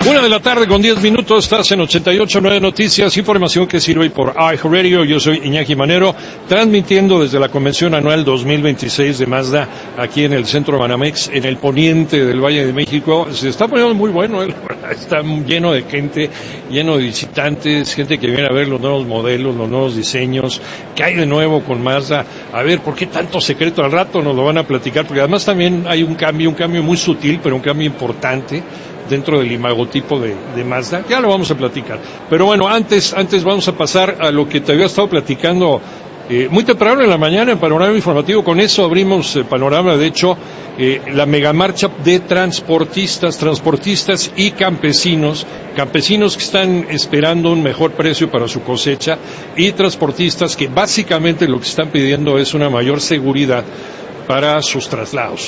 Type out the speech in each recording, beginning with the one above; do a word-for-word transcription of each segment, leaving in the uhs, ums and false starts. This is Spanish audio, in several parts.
Una de la tarde con diez minutos, estás en ochenta y ocho punto nueve Noticias, información que sirve por iHeartRadio. Yo soy Iñaki Manero, transmitiendo desde la Convención Anual dos mil veintiséis de Mazda, aquí en el centro Banamex, en el poniente del Valle de México. Se está poniendo muy bueno, ¿eh? Está lleno de gente, lleno de visitantes, gente que viene a ver los nuevos modelos, los nuevos diseños. ¿Qué hay de nuevo con Mazda? A ver, ¿por qué tanto secreto? Al rato nos lo van a platicar, porque además también hay un cambio, un cambio muy sutil, pero un cambio importante dentro del imagotipo de, de Mazda. Ya lo vamos a platicar. Pero bueno, antes, antes vamos a pasar a lo que te había estado platicando eh, muy temprano en la mañana en Panorama Informativo. Con eso abrimos el panorama. De hecho, eh, la megamarcha de transportistas, transportistas y campesinos, campesinos que están esperando un mejor precio para su cosecha, y transportistas que básicamente lo que están pidiendo es una mayor seguridad para sus traslados.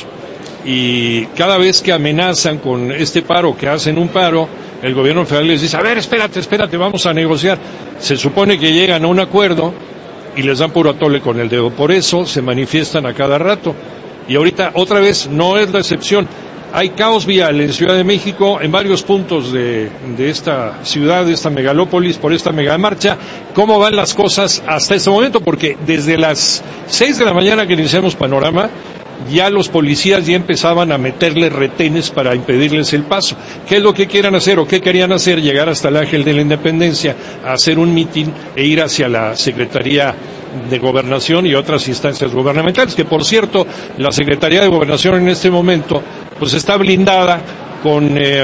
Y cada vez que amenazan con este paro, que hacen un paro, el gobierno federal les dice, a ver, espérate, espérate, vamos a negociar. Se supone que llegan a un acuerdo y les dan puro atole con el dedo. Por eso se manifiestan a cada rato. Y ahorita, otra vez, no es la excepción. Hay caos vial en Ciudad de México, en varios puntos de, de esta ciudad, de esta megalópolis, por esta megamarcha. ¿Cómo van las cosas hasta este momento? Porque desde las seis de la mañana que iniciamos Panorama, ya los policías ya empezaban a meterle retenes para impedirles el paso. ¿Qué es lo que quieran hacer o qué querían hacer? Llegar hasta el Ángel de la Independencia, a hacer un mitin e ir hacia la Secretaría de Gobernación y otras instancias gubernamentales, que por cierto, la Secretaría de Gobernación en este momento pues está blindada con eh,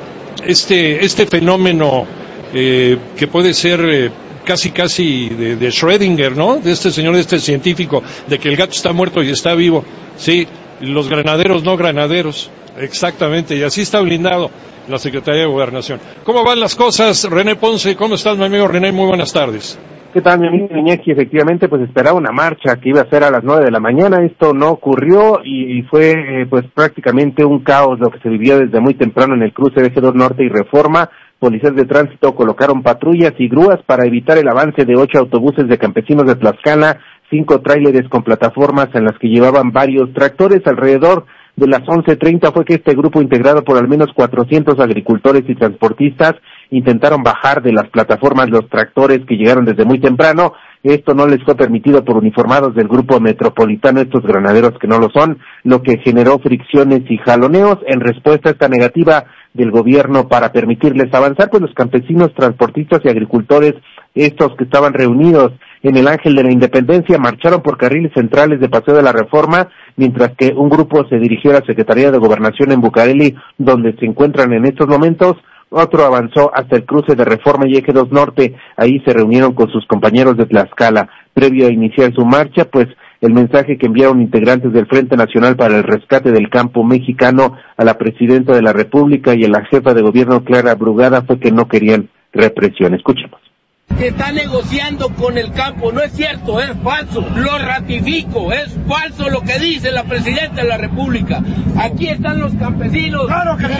este este fenómeno eh, que puede ser eh, casi casi de, de Schrödinger, ¿no? De este señor, de este científico, de que el gato está muerto y está vivo. Sí, los granaderos no granaderos, exactamente, y así está blindado la Secretaría de Gobernación. ¿Cómo van las cosas, René Ponce? ¿Cómo estás, mi amigo René? Muy buenas tardes. ¿Qué tal, mi amigo Iñaki? Efectivamente, pues esperaba una marcha que iba a ser a las nueve de la mañana. Esto no ocurrió y fue eh, pues prácticamente un caos lo que se vivió desde muy temprano en el cruce de Eje dos Norte y Reforma. Policías de tránsito colocaron patrullas y grúas para evitar el avance de ocho autobuses de campesinos de Tlaxcala, cinco tráileres con plataformas en las que llevaban varios tractores. Alrededor de las once treinta fue que este grupo, integrado por al menos cuatrocientos agricultores y transportistas, intentaron bajar de las plataformas los tractores que llegaron desde muy temprano. Esto no les fue permitido por uniformados del grupo metropolitano, estos granaderos que no lo son, lo que generó fricciones y jaloneos. En respuesta a esta negativa del gobierno para permitirles avanzar, pues los campesinos, transportistas y agricultores, estos que estaban reunidos en el Ángel de la Independencia, marcharon por carriles centrales de Paseo de la Reforma, mientras que un grupo se dirigió a la Secretaría de Gobernación en Bucareli, donde se encuentran en estos momentos. Otro avanzó hasta el cruce de Reforma y Eje dos Norte. Ahí se reunieron con sus compañeros de Tlaxcala. Previo a iniciar su marcha, pues el mensaje que enviaron integrantes del Frente Nacional para el Rescate del Campo Mexicano a la Presidenta de la República y a la jefa de gobierno, Clara Brugada, fue que no querían represión. Escuchemos. Que está negociando con el campo, no es cierto, es falso, lo ratifico, es falso lo que dice la Presidenta de la República. Aquí están los campesinos. Claro que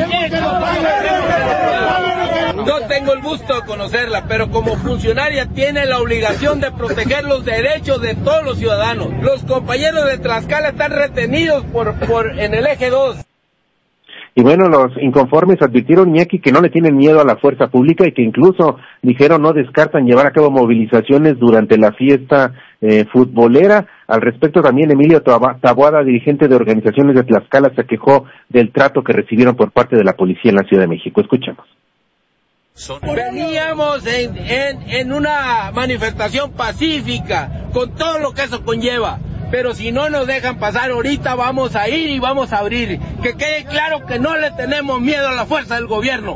no tengo el gusto de conocerla, pero como funcionaria tiene la obligación de proteger los derechos de todos los ciudadanos. Los compañeros de Tlaxcala están retenidos por, por en el eje dos. Y bueno, los inconformes advirtieron, Iñaki, que no le tienen miedo a la fuerza pública y que incluso, dijeron, no descartan llevar a cabo movilizaciones durante la fiesta eh, futbolera. Al respecto también Emilio Taboada, dirigente de organizaciones de Tlaxcala, se quejó del trato que recibieron por parte de la policía en la Ciudad de México. Escuchemos. Veníamos en, en, en una manifestación pacífica, con todo lo que eso conlleva. Pero si no nos dejan pasar ahorita, vamos a ir y vamos a abrir. Que quede claro que no le tenemos miedo a la fuerza del gobierno.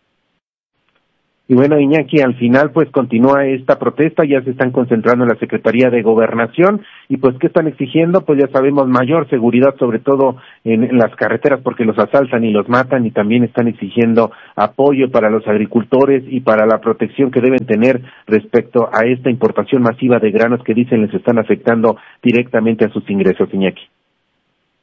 Y bueno, Iñaki, al final pues continúa esta protesta, ya se están concentrando en la Secretaría de Gobernación, y pues ¿qué están exigiendo? Pues ya sabemos, mayor seguridad, sobre todo en, en las carreteras, porque los asaltan y los matan, y también están exigiendo apoyo para los agricultores y para la protección que deben tener respecto a esta importación masiva de granos que dicen les están afectando directamente a sus ingresos, Iñaki.